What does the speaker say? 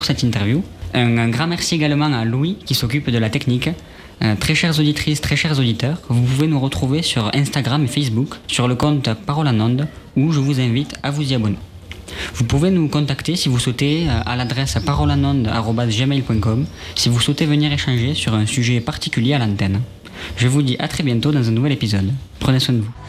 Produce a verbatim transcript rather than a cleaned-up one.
cette interview. Un, un grand merci également à Louis qui s'occupe de la technique. Euh, très chères auditrices, très chers auditeurs, vous pouvez nous retrouver sur Instagram et Facebook, sur le compte Parole en Onde, où je vous invite à vous y abonner. Vous pouvez nous contacter si vous souhaitez à l'adresse paroleanonde arobase gmail point com si vous souhaitez venir échanger sur un sujet particulier à l'antenne. Je vous dis à très bientôt dans un nouvel épisode. Prenez soin de vous.